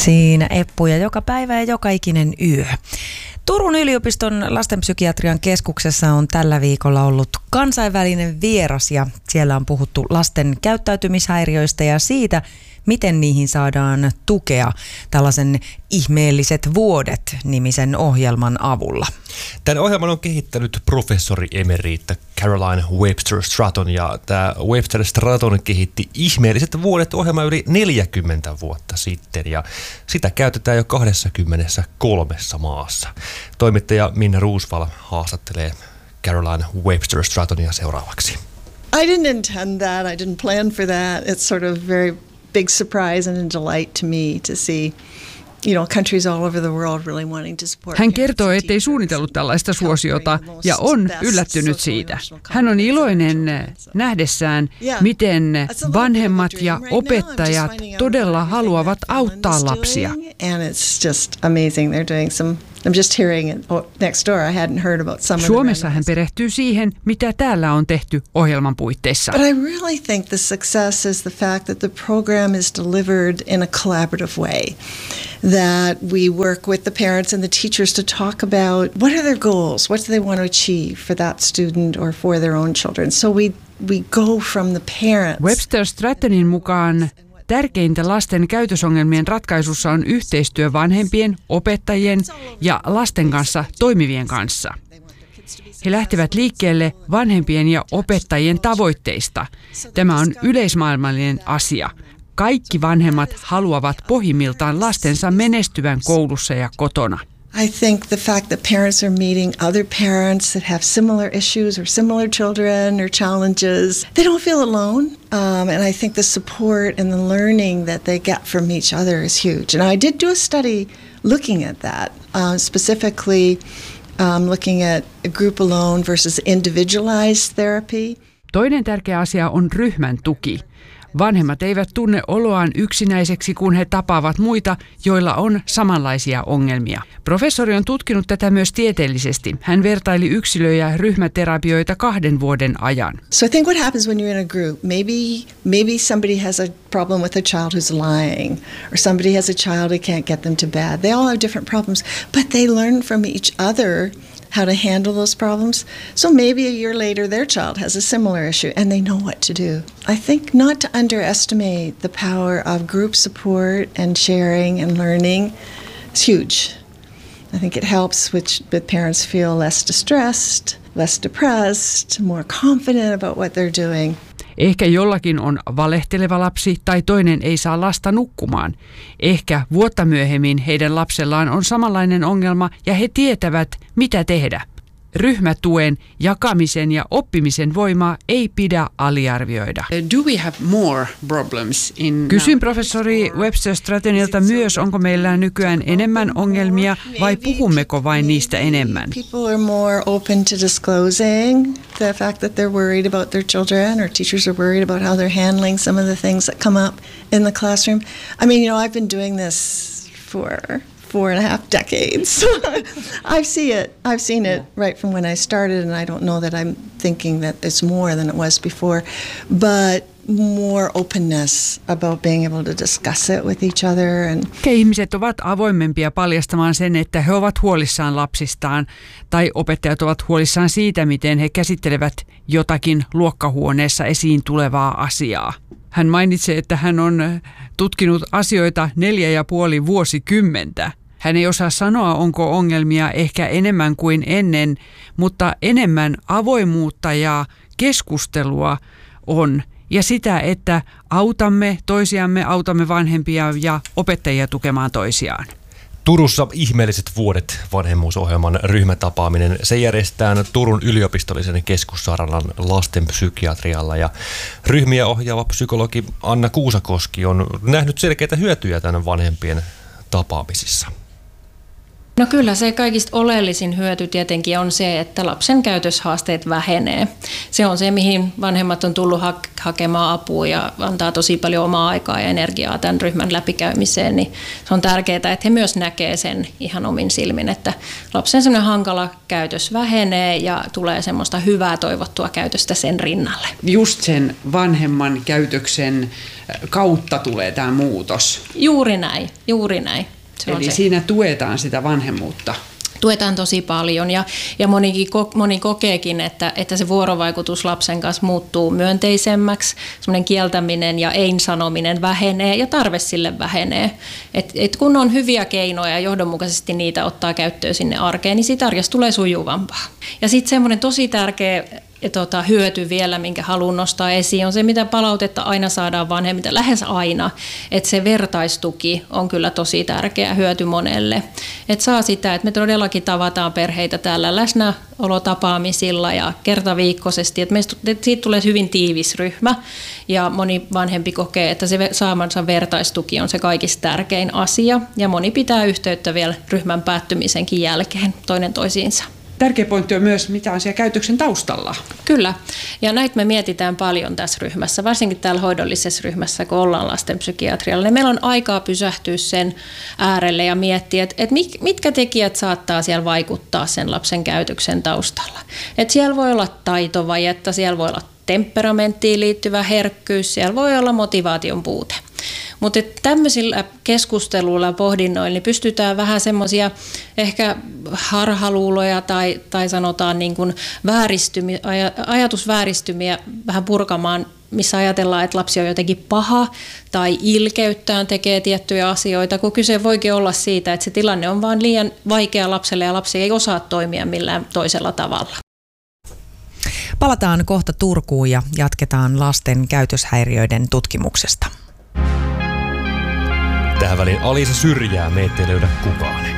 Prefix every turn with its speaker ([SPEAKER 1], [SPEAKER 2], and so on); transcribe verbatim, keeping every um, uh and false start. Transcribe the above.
[SPEAKER 1] Siinä Eppuja joka päivä ja joka ikinen yö. Turun yliopiston lastenpsykiatrian keskuksessa on tällä viikolla ollut kansainvälinen vieras ja siellä on puhuttu lasten käyttäytymishäiriöistä ja siitä, miten niihin saadaan tukea tällaisen ihmeelliset vuodet -nimisen ohjelman avulla.
[SPEAKER 2] Tämän ohjelman on kehittänyt professori emerita Caroline Webster Stratton ja tämä Webster Stratton kehitti ihmeelliset vuodet -ohjelma yli neljäkymmentä vuotta sitten ja sitä käytetään jo kaksikymmentäkolme maassa. Toimittaja Minna Ruusval haastattelee Caroline Webster Strattonia seuraavaksi.
[SPEAKER 3] I didn't intend that. I didn't plan for that. It's sort of very big surprise and a delight to me to see, you know, countries all over the world really wanting to support.
[SPEAKER 4] Hän kertoo, ettei suunnitellut tällaista suosiota ja on yllättynyt siitä. Hän on iloinen nähdessään, miten vanhemmat ja opettajat todella haluavat auttaa lapsia. Suomessa hän perehtyy siihen, mitä täällä on tehty ohjelman puitteissa.
[SPEAKER 3] But I really think the success is the fact that the program is delivered in a collaborative way. That we work with the parents and the teachers to talk about what are their goals, what do they want to achieve for that student or for their own children. So we we go from the parents.
[SPEAKER 4] Webster Strattonin mukaan tärkeintä lasten käytösongelmien ratkaisussa on yhteistyö vanhempien, opettajien ja lasten kanssa toimivien kanssa. He lähtevät liikkeelle vanhempien ja opettajien tavoitteista. Tämä on yleismaailmallinen asia. Kaikki vanhemmat haluavat pohjimmiltaan lastensa menestyvän koulussa ja kotona.
[SPEAKER 3] I think the fact that parents are meeting other parents that have similar issues or similar children or challenges, they don't feel alone. Um, and I think the support and the learning that they get from each other is huge. And I did do a study looking at that, uh, specifically um, looking at a group alone versus individualized therapy.
[SPEAKER 4] Toinen tärkeä asia on ryhmän tuki. Vanhemmat eivät tunne oloaan yksinäiseksi, kun he tapaavat muita, joilla on samanlaisia ongelmia. Professori on tutkinut tätä myös tieteellisesti. Hän vertaili yksilö- ja ryhmäterapioita kahden vuoden ajan.
[SPEAKER 3] So I think what happens when you're in a group, maybe maybe somebody has a problem with a child who's lying, or somebody has a child who can't get them to bed. They all have different problems, but they learn from each other how to handle those problems. So maybe a year later their child has a similar issue and they know what to do. I think not to underestimate the power of group support and sharing and learning is huge. I think it helps which the parents feel less distressed, less depressed, more confident about what they're doing.
[SPEAKER 4] Ehkä jollakin on valehteleva lapsi tai toinen ei saa lasta nukkumaan. Ehkä vuotta myöhemmin heidän lapsellaan on samanlainen ongelma ja he tietävät, mitä tehdä. Ryhmätuen, jakamisen ja oppimisen voimaa ei pidä aliarvioida.
[SPEAKER 5] Do we have more problems in
[SPEAKER 4] Kysyn professori Webster Strattonilta myös, onko meillä nykyään enemmän ongelmia vai puhummeko vain niistä enemmän?
[SPEAKER 3] People are more open to disclosing the fact that they're worried about their children, or teachers are worried about how they're handling some of the things that come up in the classroom. I mean, you know, I've been doing this for four and a half decades. I see it. I've seen it right from when I started, and I don't know that I'm thinking that it's more than it was before, but more openness about being able to discuss it with each other. And
[SPEAKER 4] ihmiset ovat avoimempia paljastamaan sen, että he ovat huolissaan lapsistaan, tai opettajat ovat huolissaan siitä, miten he käsittelevät jotakin luokkahuoneessa esiin tulevaa asiaa. Hän mainitsi, että hän on tutkinut asioita neljä ja puoli vuosikymmentä. Hän ei osaa sanoa, onko ongelmia ehkä enemmän kuin ennen, mutta enemmän avoimuutta ja keskustelua on. Ja sitä, että autamme toisiamme, autamme vanhempia ja opettajia tukemaan toisiaan.
[SPEAKER 2] Turussa ihmeelliset vuodet -vanhemmuusohjelman ryhmätapaaminen. Se järjestetään Turun yliopistollisen keskussairaalan lastenpsykiatrialla ja ryhmiä ohjaava psykologi Anna Kuusakoski on nähnyt selkeitä hyötyjä tämän vanhempien tapaamisissa.
[SPEAKER 6] No kyllä se kaikista oleellisin hyöty tietenkin on se, että lapsen käytöshaasteet vähenee. Se on se, mihin vanhemmat on tullut ha- hakemaan apua ja antaa tosi paljon omaa aikaa ja energiaa tämän ryhmän läpikäymiseen. Niin se on tärkeää, että he myös näkee sen ihan omin silmin, että lapsen semmoinen hankala käytös vähenee ja tulee semmoista hyvää toivottua käytöstä sen rinnalle.
[SPEAKER 5] Just sen vanhemman käytöksen kautta tulee tämä muutos.
[SPEAKER 6] Juuri näin, juuri näin. Se
[SPEAKER 5] Eli
[SPEAKER 6] on se.
[SPEAKER 5] siinä tuetaan sitä vanhemmuutta.
[SPEAKER 6] Tuetaan tosi paljon ja, ja monikin, moni kokeekin, että, että se vuorovaikutus lapsen kanssa muuttuu myönteisemmäksi, semmoinen kieltäminen ja ei-sanominen vähenee ja tarve sille vähenee. Et, et kun on hyviä keinoja ja johdonmukaisesti niitä ottaa käyttöön sinne arkeen, niin siitä arjesta tulee sujuvampaa. Ja sitten semmoinen tosi tärkeä Tota, hyöty vielä, minkä haluan nostaa esiin, on se, mitä palautetta aina saadaan vanhemmilta, lähes aina, että se vertaistuki on kyllä tosi tärkeä hyöty monelle. Että saa sitä, että me todellakin tavataan perheitä täällä läsnäolotapaamisilla ja kertaviikkoisesti, että, meistä, että siitä tulee hyvin tiivis ryhmä ja moni vanhempi kokee, että se saamansa vertaistuki on se kaikista tärkein asia ja moni pitää yhteyttä vielä ryhmän päättymisenkin jälkeen toinen toisiinsa.
[SPEAKER 5] Tärkeä pointti on myös, mitä on siellä käytöksen taustalla.
[SPEAKER 6] Kyllä, ja näitä me mietitään paljon tässä ryhmässä, varsinkin täällä hoidollisessa ryhmässä, kun ollaan lastenpsykiatrialla. Niin meillä on aikaa pysähtyä sen äärelle ja miettiä, että, että mitkä tekijät saattaa siellä vaikuttaa sen lapsen käytöksen taustalla. Että siellä voi olla taitovajetta, siellä voi olla temperamenttiin liittyvä herkkyys, siellä voi olla motivaation puute. Mutta tämmöisillä keskusteluilla ja pohdinnoilla niin pystytään vähän semmoisia ehkä harhaluuloja tai, tai sanotaan niin kuin vääristymiä, ajatusvääristymiä vähän purkamaan, missä ajatellaan, että lapsi on jotenkin paha tai ilkeyttään tekee tiettyjä asioita, kun kyse voikin olla siitä, että se tilanne on vaan liian vaikea lapselle ja lapsi ei osaa toimia millään toisella tavalla.
[SPEAKER 1] Palataan kohta Turkuun ja jatketaan lasten käytöshäiriöiden tutkimuksesta.
[SPEAKER 2] Tähän väliin Alisa syrjää, meitä ei löydä kukaan.